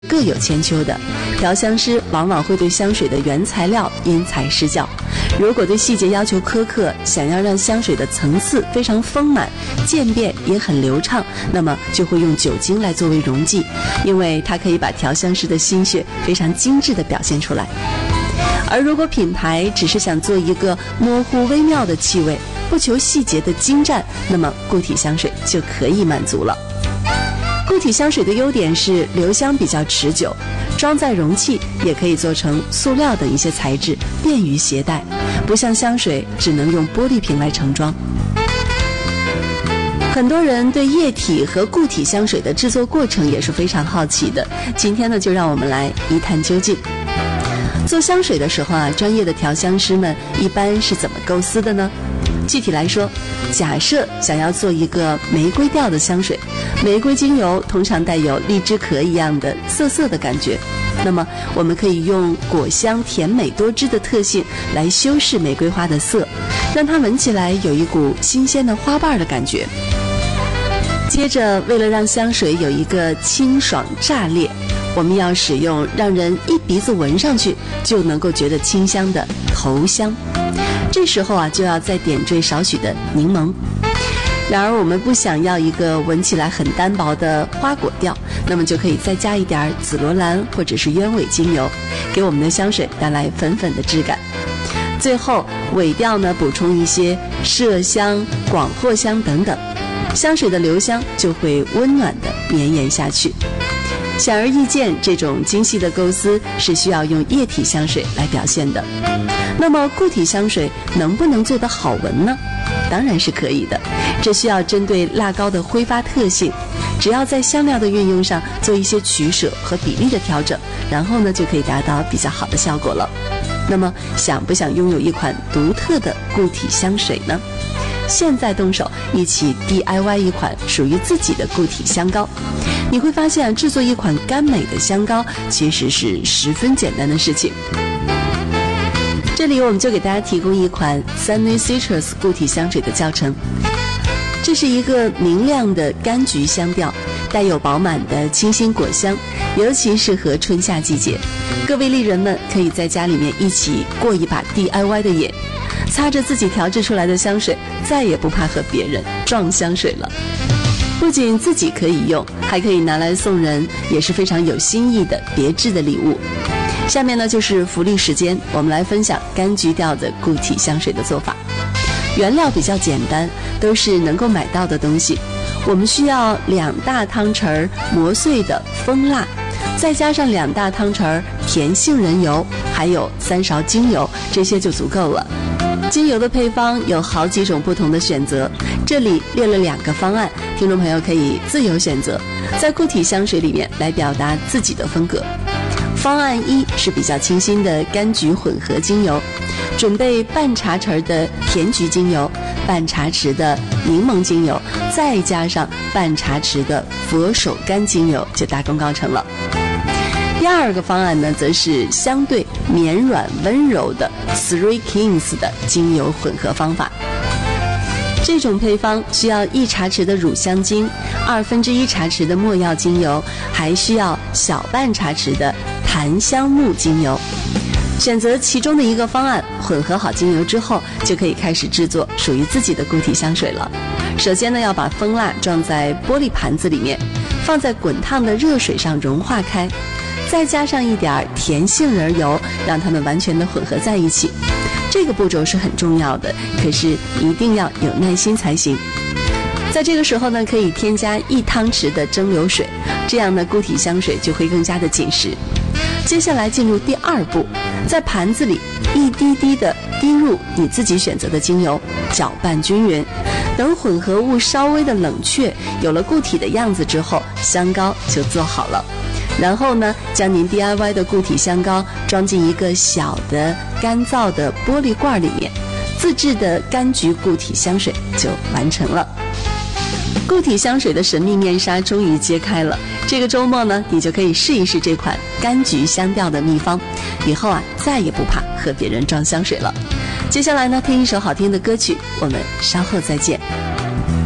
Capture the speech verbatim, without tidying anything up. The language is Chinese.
各有千秋的。调香师往往会对香水的原材料因材施教，如果对细节要求苛刻，想要让香水的层次非常丰满，渐变也很流畅，那么就会用酒精来作为溶剂，因为它可以把调香师的心血非常精致地表现出来。而如果品牌只是想做一个模糊微妙的气味，不求细节的精湛，那么固体香水就可以满足了。固体香水的优点是留香比较持久，装载容器也可以做成塑料等一些材质，便于携带，不像香水只能用玻璃瓶来盛装。很多人对液体和固体香水的制作过程也是非常好奇的，今天呢，就让我们来一探究竟。做香水的时候啊，专业的调香师们一般是怎么构思的呢？具体来说，假设想要做一个玫瑰调的香水，玫瑰精油通常带有荔枝壳一样的涩涩的感觉，那么我们可以用果香甜美多汁的特性来修饰玫瑰花的色，让它闻起来有一股新鲜的花瓣的感觉。接着，为了让香水有一个清爽炸裂，我们要使用让人一鼻子闻上去就能够觉得清香的头香，这时候啊，就要再点缀少许的柠檬。然而我们不想要一个闻起来很单薄的花果调，那么就可以再加一点紫罗兰或者是鸢尾精油，给我们的香水带来粉粉的质感。最后尾调呢，补充一些麝香、广藿香等等，香水的留香就会温暖的绵延下去。显而易见，这种精细的构思是需要用液体香水来表现的。那么固体香水能不能做得好闻呢？当然是可以的，这需要针对蜡膏的挥发特性，只要在香料的运用上做一些取舍和比例的调整，然后呢就可以达到比较好的效果了。那么想不想拥有一款独特的固体香水呢？现在动手一起 D I Y 一款属于自己的固体香膏，你会发现制作一款甘美的香膏其实是十分简单的事情。这里我们就给大家提供一款 Sunny Citrus 固体香水的教程。这是一个明亮的柑橘香调，带有饱满的清新果香，尤其适合春夏季节。各位丽人们可以在家里面一起过一把 D I Y 的瘾，擦着自己调制出来的香水，再也不怕和别人撞香水了。不仅自己可以用，还可以拿来送人，也是非常有新意的别致的礼物。下面呢就是福利时间，我们来分享柑橘调的固体香水的做法。原料比较简单，都是能够买到的东西。我们需要两大汤匙磨碎的蜂蜡，再加上两大汤匙甜杏仁油，还有三勺精油，这些就足够了。精油的配方有好几种不同的选择，这里列了两个方案，听众朋友可以自由选择，在固体香水里面来表达自己的风格。方案一是比较清新的柑橘混合精油，准备半茶匙的甜菊精油，半茶匙的柠檬精油，再加上半茶匙的佛手柑精油，就大功告成了。第二个方案呢，则是相对绵软温柔的 Three Kings 的精油混合方法。这种配方需要一茶匙的乳香精，二分之一茶匙的没药精油，还需要小半茶匙的檀香木精油。选择其中的一个方案，混合好精油之后，就可以开始制作属于自己的固体香水了。首先呢，要把蜂蜡装在玻璃盘子里面，放在滚烫的热水上融化开，再加上一点甜杏仁油，让它们完全的混合在一起。这个步骤是很重要的，可是一定要有耐心才行。在这个时候呢，可以添加一汤匙的蒸馏水，这样呢固体香水就会更加的紧实。接下来进入第二步，在盘子里一滴滴的滴入你自己选择的精油，搅拌均匀。等混合物稍微的冷却，有了固体的样子之后，香膏就做好了。然后呢，将您 D I Y 的固体香膏装进一个小的干燥的玻璃罐里面，自制的柑橘固体香水就完成了。固体香水的神秘面纱终于揭开了，这个周末呢，你就可以试一试这款柑橘香调的秘方，以后啊再也不怕和别人撞香水了。接下来呢，听一首好听的歌曲，我们稍后再见。